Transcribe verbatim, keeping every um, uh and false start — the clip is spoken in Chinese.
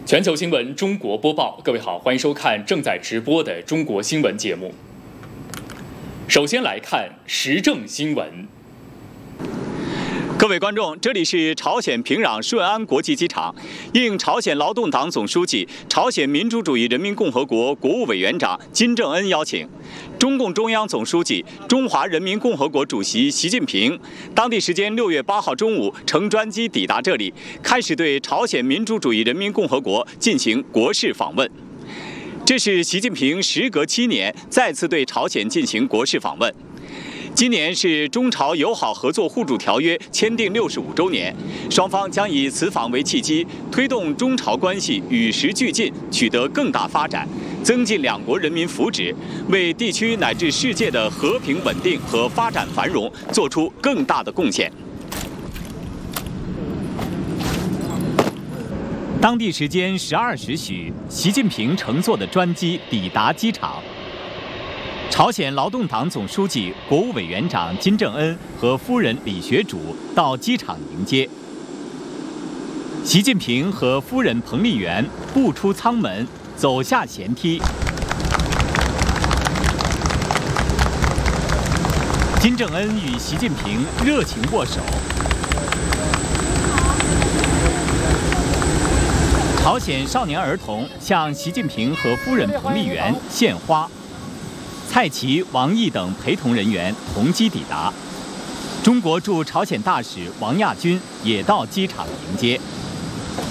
全球新闻中国播报，各位好，欢迎收看正在直播的中国新闻节目。首先来看时政新闻。 各位观众，这里是朝鲜平壤顺安国际机场。应朝鲜劳动党总书记、朝鲜民主主义人民共和国国务委员长金正恩邀请，中共中央总书记、中华人民共和国主席习近平当地时间六月八号中午乘专机抵达这里，开始对朝鲜民主主义人民共和国进行国事访问。这是习近平时隔七年再次对朝鲜进行国事访问。今年是中朝友好合作互助条约签订六十五周年，双方将以此访为契机，推动中朝关系与时俱进，取得更大发展，增进两国人民福祉，为地区乃至世界的和平稳定和发展繁荣做出更大的贡献。 当地时间十二时许，习近平乘坐的专机抵达机场。朝鲜劳动党总书记、国务委员长金正恩和夫人李学主到机场迎接。习近平和夫人彭丽媛步出舱门，走下舷梯。金正恩与习近平热情握手。朝鲜少年儿童向习近平和夫人彭丽媛献花。蔡奇、王毅等陪同人员同机抵达，中国驻朝鲜大使王亚军也到机场迎接。